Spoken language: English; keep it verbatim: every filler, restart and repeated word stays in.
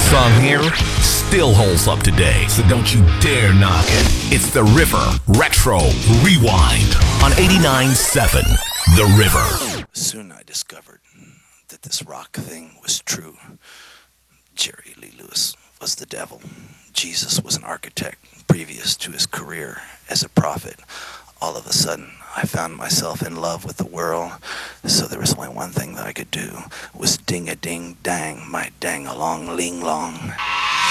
song here still holds up today, so don't you dare knock it. It's The River Retro Rewind on eighty-nine point seven The River. Soon I discovered that this rock thing was true. Jerry Lee Lewis was the devil. Jesus was an architect previous to his career as a prophet. All of a sudden, I found myself in love with the world, so there was only one thing that I could do, was ding-a-ding-dang, my dang-along-ling-long.